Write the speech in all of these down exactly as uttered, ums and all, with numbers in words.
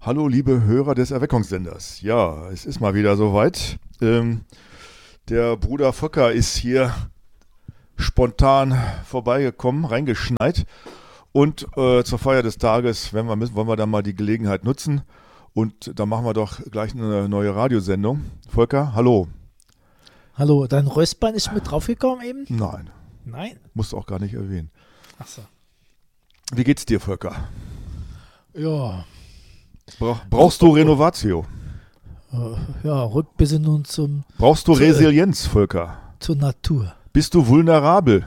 Hallo liebe Hörer des Erweckungssenders. Ja, es ist mal wieder soweit. Ähm, der Bruder Volker ist hier spontan vorbeigekommen, reingeschneit. Und äh, zur Feier des Tages wenn wir, müssen, wollen wir dann mal die Gelegenheit nutzen. Und da machen wir doch gleich eine neue Radiosendung. Volker, hallo. Hallo, dein Röstbein ist mit draufgekommen eben? Nein. Nein? Musst du auch gar nicht erwähnen. Ach so. Wie geht's dir, Volker? Ja. Bra- brauchst du Renovatio? Äh, ja, Rückbesinnung zum... Brauchst du zu, Resilienz, Volker? Zur Natur. Bist du vulnerabel?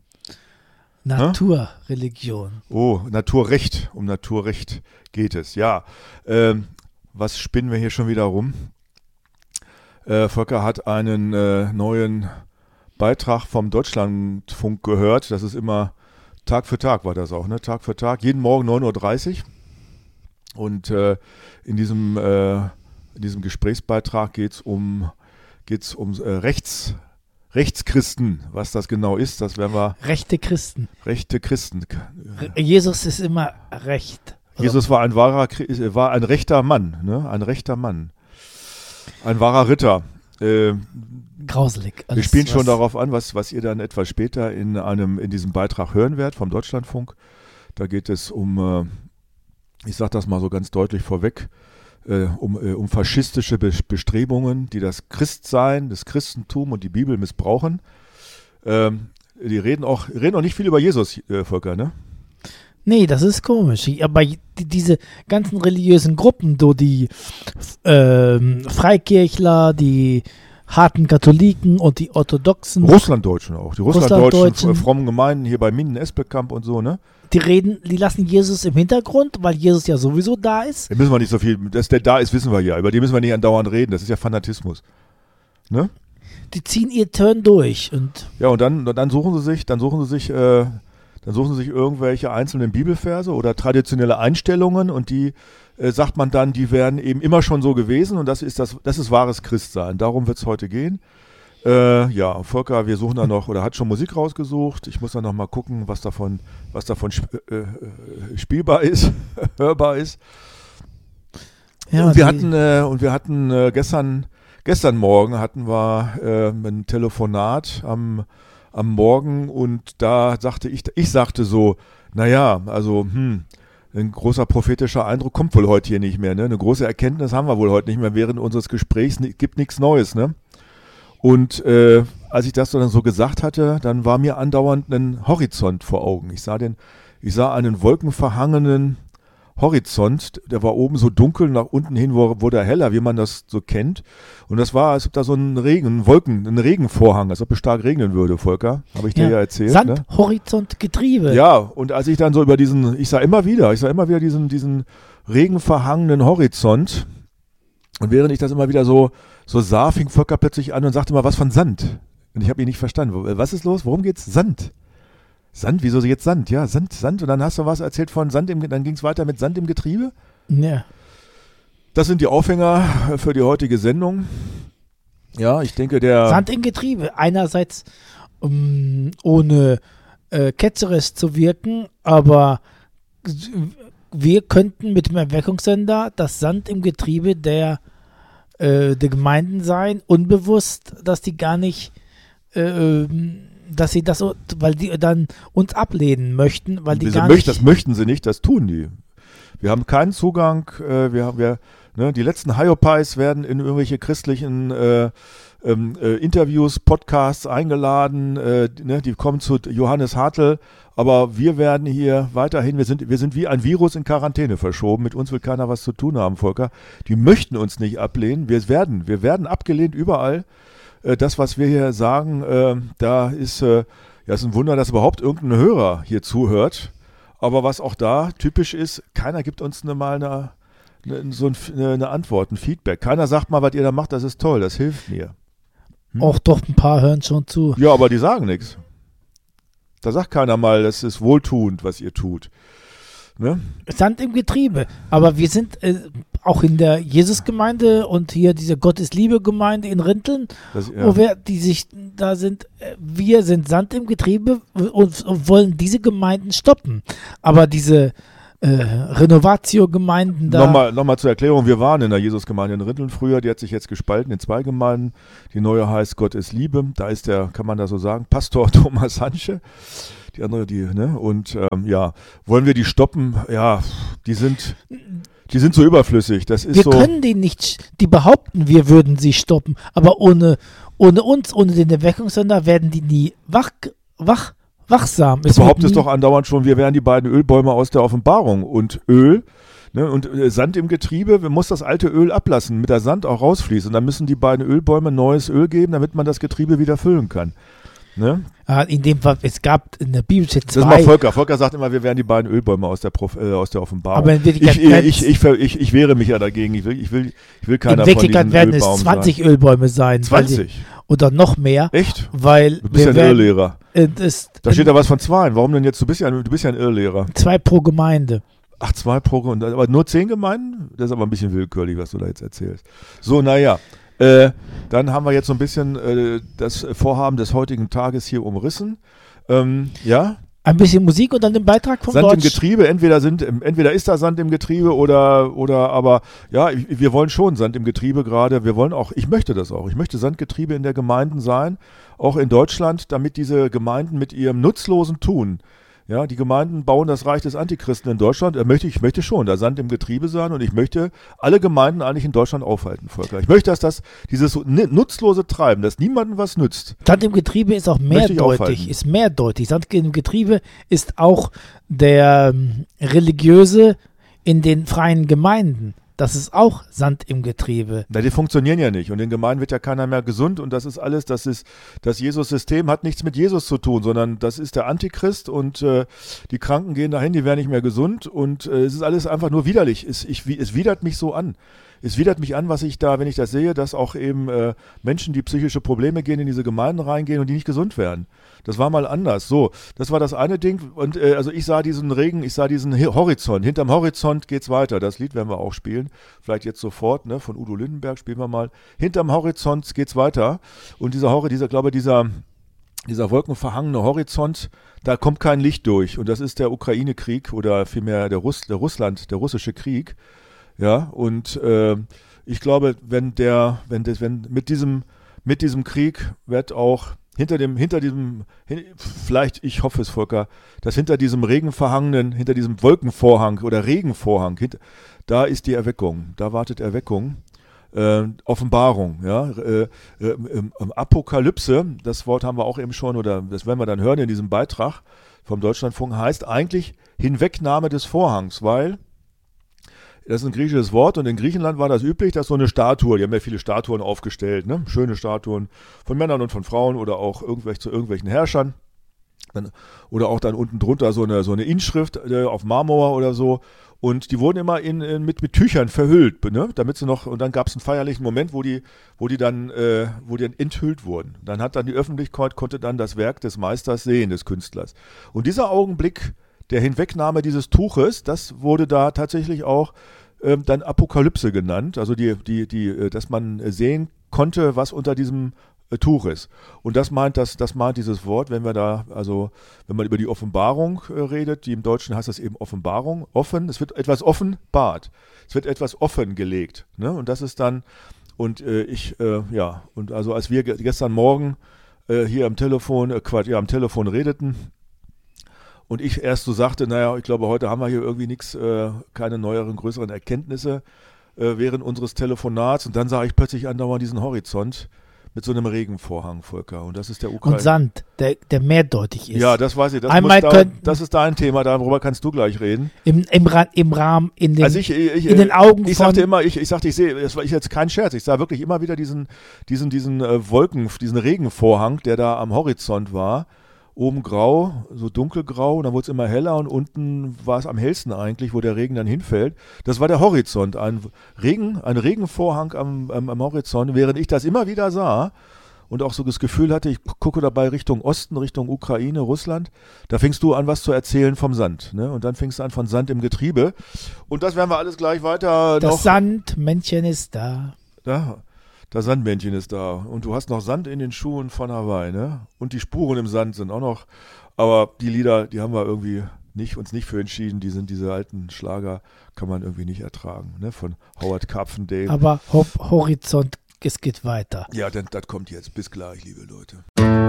Naturreligion. Oh, Naturrecht. Um Naturrecht geht es. Ja, ähm, was spinnen wir hier schon wieder rum? Äh, Volker hat einen äh, neuen Beitrag vom Deutschlandfunk gehört. Das ist immer Tag für Tag, war das auch, ne? Tag für Tag, jeden Morgen neun Uhr dreißig. Und äh, in diesem, äh, in diesem Gesprächsbeitrag geht es um, geht's um äh, Rechts, Rechtschristen. Was das genau ist, das werden wir... Rechte Christen. Rechte Christen. Re- Jesus ist immer recht. Jesus war ein wahrer, war ein rechter Mann, ne? Ein rechter Mann. Ein wahrer Ritter. Äh, Grauselig. wir spielen schon darauf an, was, was ihr dann etwas später in einem, in diesem Beitrag hören werdet vom Deutschlandfunk. Da geht es um, äh, ich sage das mal so ganz deutlich vorweg, äh, um, äh, um faschistische Be- Bestrebungen, die das Christsein, das Christentum und die Bibel missbrauchen. Ähm, die reden auch, reden auch nicht viel über Jesus, äh, Volker, ne? Nee, das ist komisch. Aber die, diese ganzen religiösen Gruppen, so die ähm, Freikirchler, die harten Katholiken und die Orthodoxen, Russlanddeutschen auch. Die Russlanddeutschen, Russlanddeutschen. äh, frommen Gemeinden hier bei Minden-Esbekamp und so, ne? die reden, die lassen Jesus im Hintergrund, weil Jesus ja sowieso da ist. Da müssen wir nicht so viel, dass der da ist, wissen wir ja. Über die müssen wir nicht andauernd reden. Das ist ja Fanatismus. Ne? Die ziehen ihr Turn durch und Ja, und dann, dann suchen sie sich, dann suchen sie sich, äh, dann suchen sie sich irgendwelche einzelnen Bibelverse oder traditionelle Einstellungen und die äh, sagt man dann, die wären eben immer schon so gewesen und das ist das, das ist wahres Christsein. Darum wird es heute gehen. Äh, ja, Volker, wir suchen da noch, oder hat schon Musik rausgesucht. Ich muss dann noch mal gucken, was davon, was davon sp- äh, äh, spielbar ist, hörbar ist. ja, und wir die- hatten, äh, und wir hatten äh, gestern, gestern Morgen hatten wir äh, ein Telefonat am, am Morgen und da sagte ich, ich sagte so, naja, also, hm, ein großer prophetischer Eindruck kommt wohl heute hier nicht mehr, ne? Eine große Erkenntnis haben wir wohl heute nicht mehr während unseres Gesprächs, n- gibt nichts Neues, ne? Und äh, als ich das dann so gesagt hatte, dann war mir andauernd ein Horizont vor Augen. Ich sah den, ich sah einen wolkenverhangenen Horizont, der war oben so dunkel, nach unten hin wurde er heller, wie man das so kennt. Und das war, als ob da so ein Regen, ein Wolken, ein Regenvorhang, als ob es stark regnen würde, Volker. Habe ich dir ja erzählt. Sand, Ne? Horizont, Getriebe. Ja, und als ich dann so über diesen, ich sah immer wieder, ich sah immer wieder diesen, diesen regenverhangenen Horizont. Und während ich das immer wieder so, so sah, fing Volker plötzlich an und sagte mal was von Sand. Und ich habe ihn nicht verstanden. Was ist los? Worum geht's? Sand. Sand? Wieso jetzt Sand? Ja, Sand, Sand. Und dann hast du was erzählt von Sand im, dann ging es weiter mit Sand im Getriebe. Ja. Das sind die Aufhänger für die heutige Sendung. Ja, ich denke, der... Sand im Getriebe. Einerseits um, ohne äh, ketzerisch zu wirken, aber wir könnten mit dem Erweckungssender das Sand im Getriebe der, äh, der Gemeinden sein, unbewusst, dass die gar nicht, äh, dass sie das, so- weil die dann uns ablehnen möchten, weil die Diese gar möcht- nicht... Das möchten sie nicht, das tun die. Wir haben keinen Zugang, äh, wir haben, wir, ne, die letzten Hyopies werden in irgendwelche christlichen äh, ähm, äh, Interviews, Podcasts eingeladen, äh, ne, die kommen zu Johannes Hartl, aber wir werden hier weiterhin, wir sind, wir sind wie ein Virus in Quarantäne verschoben, mit uns will keiner was zu tun haben, Volker. Die möchten uns nicht ablehnen, wir werden, wir werden abgelehnt überall. Äh, das, was wir hier sagen, äh, da ist, äh, ja, ist ein Wunder, dass überhaupt irgendein Hörer hier zuhört. Aber was auch da typisch ist, keiner gibt uns eine, mal eine, eine, so ein, eine, eine Antwort, ein Feedback. Keiner sagt mal, was ihr da macht, das ist toll, das hilft mir. Hm? Auch doch, ein paar hören schon zu. Ja, aber die sagen nichts. Da sagt keiner mal, das ist wohltuend, was ihr tut. Ne? Sand im Getriebe. Aber wir sind äh, auch in der Jesusgemeinde und hier diese Gottesliebe-Gemeinde in Rinteln, Das, ja. wo wir, die sich da sind, äh, wir sind Sand im Getriebe und, und wollen diese Gemeinden stoppen. Aber diese äh, Renovatio-Gemeinden da. Nochmal, nochmal zur Erklärung, wir waren in der Jesusgemeinde in Rinteln früher, die hat sich jetzt gespalten in zwei Gemeinden. Die neue heißt Gott ist Liebe, da ist der, kann man das so sagen, Pastor Thomas Hansche. Die andere, die, ne, und ähm, ja, wollen wir die stoppen? Ja, die sind, die sind so überflüssig. Das ist wir so. können die nicht, die behaupten, wir würden sie stoppen, aber ohne, ohne uns, ohne den Erweckungssender werden die nie wach, wach, wachsam. Du behauptest doch andauernd schon, wir wären die beiden Ölbäume aus der Offenbarung und Öl. Ne, und äh, Sand im Getriebe, man muss das alte Öl ablassen, mit der Sand auch rausfließen. Und dann müssen die beiden Ölbäume neues Öl geben, damit man das Getriebe wieder füllen kann. Ne? Ah, in dem Fall, es gab in der Bibel zwei. Das ist mal Volker. Volker sagt immer, wir wären die beiden Ölbäume aus der, Prof, äh, aus der Offenbarung. Aber in Wirklichkeit ich, ich, ich, ich, ich, ich wehre mich ja dagegen. Ich will, ich will, ich will keiner in Wirklichkeit von diesen werden Ölbaum es zwanzig sein. Ölbäume sein. zwanzig? Weil die, oder noch mehr. Echt? Weil du bist ja ein werden, Irrlehrer. Äh, das, da steht da was von zwei. Warum denn jetzt? Du bist ja, du bist ja ein Irrlehrer. Zwei pro Gemeinde. Ach, zwei pro Gemeinde. Aber nur zehn Gemeinden? Das ist aber ein bisschen willkürlich, was du da jetzt erzählst. So, naja. Äh, dann haben wir jetzt so ein bisschen äh, das Vorhaben des heutigen Tages hier umrissen. Ähm, ja? Ein bisschen Musik und dann den Beitrag vom Sand Deutsch. im Getriebe, entweder sind, entweder ist da Sand im Getriebe oder, oder aber, ja, wir wollen schon Sand im Getriebe gerade. Wir wollen auch, ich möchte das auch. Ich möchte Sandgetriebe in der Gemeinden sein, auch in Deutschland, damit diese Gemeinden mit ihrem nutzlosen Tun, ja, die Gemeinden bauen das Reich des Antichristen in Deutschland. Ich möchte, ich möchte schon da Sand im Getriebe sein und ich möchte alle Gemeinden eigentlich in Deutschland aufhalten, Volker. Ich möchte, dass das, dieses nutzlose Treiben, dass niemandem was nützt. Sand im Getriebe ist auch mehrdeutig, ist mehrdeutig. Sand im Getriebe ist auch der ähm, Religiöse in den freien Gemeinden. Das ist auch Sand im Getriebe. Na, die funktionieren ja nicht und in Gemeinden wird ja keiner mehr gesund und das ist alles, das ist, das Jesus-System hat nichts mit Jesus zu tun, sondern das ist der Antichrist und äh, die Kranken gehen dahin, die werden nicht mehr gesund und äh, es ist alles einfach nur widerlich. Es, ich, es widert mich so an. Es widert mich an, was ich da, wenn ich das sehe, dass auch eben äh, Menschen, die psychische Probleme gehen, in diese Gemeinden reingehen und die nicht gesund werden. Das war mal anders. So, das war das eine Ding. Und äh, also ich sah diesen Regen, ich sah diesen Horizont. Hinterm Horizont geht's weiter. Das Lied werden wir auch spielen. Vielleicht jetzt sofort, ne? Von Udo Lindenberg spielen wir mal. Hinterm Horizont geht's weiter. Und dieser Horizont, dieser, glaube dieser, dieser wolkenverhangene Horizont, da kommt kein Licht durch. Und das ist der Ukraine-Krieg oder vielmehr der, Russ, der Russland, der russische Krieg. Ja, und äh, ich glaube, wenn der, wenn das, wenn mit diesem, mit diesem Krieg wird auch hinter dem, hinter diesem, hin, vielleicht, ich hoffe es, Volker, dass hinter diesem regenverhangenen, hinter diesem Wolkenvorhang oder Regenvorhang, hinter, da ist die Erweckung, da wartet Erweckung, äh, Offenbarung, ja, äh, äh, Apokalypse, das Wort haben wir auch eben schon, oder das werden wir dann hören in diesem Beitrag vom Deutschlandfunk, heißt eigentlich Hinwegnahme des Vorhangs, weil das ist ein griechisches Wort und in Griechenland war das üblich, dass so eine Statue, die haben ja viele Statuen aufgestellt, ne? Schöne Statuen von Männern und von Frauen oder auch irgendwelche, zu irgendwelchen Herrschern. Dann, oder auch dann unten drunter so eine, so eine Inschrift äh, auf Marmor oder so. Und die wurden immer in, in, mit, mit Tüchern verhüllt, ne? Damit sie noch, und dann gab es einen feierlichen Moment, wo die, wo die dann, äh, wo die dann enthüllt wurden. Dann hat dann die Öffentlichkeit, konnte dann das Werk des Meisters sehen, des Künstlers. Und dieser Augenblick der Hinwegnahme dieses Tuches, das wurde da tatsächlich auch ähm, dann Apokalypse genannt, also die, die, die, äh, dass man sehen konnte, was unter diesem äh, Tuch ist. Und das meint das, das meint dieses Wort, wenn wir da, also wenn man über die Offenbarung äh, redet, die im Deutschen heißt das eben Offenbarung, offen, es wird etwas offenbart, es wird etwas offengelegt, ne? Und das ist dann, und äh, ich, äh, ja, und also als wir ge- gestern Morgen äh, hier am Telefon, äh, Quatsch, ja, am Telefon redeten, und ich erst so sagte, naja, ich glaube, heute haben wir hier irgendwie nichts, äh, keine neueren, größeren Erkenntnisse äh, während unseres Telefonats. Und dann sah ich plötzlich andauernd diesen Horizont mit so einem Regenvorhang, Volker. Und das ist der Ukraine. Und Sand, der, der mehrdeutig ist. Ja, das weiß ich. Das, Einmal muss da, könnten- das ist dein Thema, darüber kannst du gleich reden. Im, im, Ra- im Rahmen, in den, Also ich, ich, in den Augen ich von... sagte immer, ich, ich sagte, ich sehe, das war ich jetzt kein Scherz, ich sah wirklich immer wieder diesen, diesen, diesen äh, Wolken, diesen Regenvorhang, der da am Horizont war. Oben grau, so dunkelgrau, und dann wurde es immer heller und unten war es am hellsten eigentlich, wo der Regen dann hinfällt. Das war der Horizont, ein Regen, ein Regenvorhang am, am, am Horizont, während ich das immer wieder sah und auch so das Gefühl hatte, ich gucke dabei Richtung Osten, Richtung Ukraine, Russland, da fängst du an, was zu erzählen vom Sand, ne? Und dann fängst du an von Sand im Getriebe. Und das werden wir alles gleich weiter Das noch... Sandmännchen ist da. Da, das Sandmännchen ist da. Und du hast noch Sand in den Schuhen von Hawaii, ne? Und die Spuren im Sand sind auch noch. Aber die Lieder, die haben wir irgendwie nicht, uns nicht für entschieden. Die sind diese alten Schlager, kann man irgendwie nicht ertragen. Ne? Von Howard Carpendale. Aber Ho- Horizont, es geht weiter. Ja, denn das kommt jetzt. Bis gleich, liebe Leute.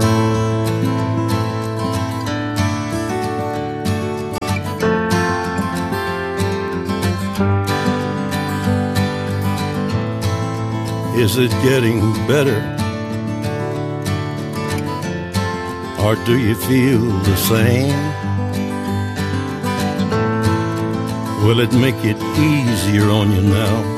Is it getting better? Or do you feel the same? Will it make it easier on you now